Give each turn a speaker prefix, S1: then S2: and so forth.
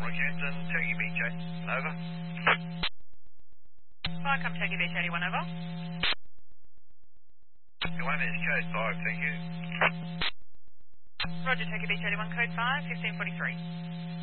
S1: Rockhampton, Turkey Beach, over.
S2: Welcome, Turkey Beach 81, over.
S1: 1 is code 5, thank you.
S2: Roger, Turkey Beach 81, code 5, 1543.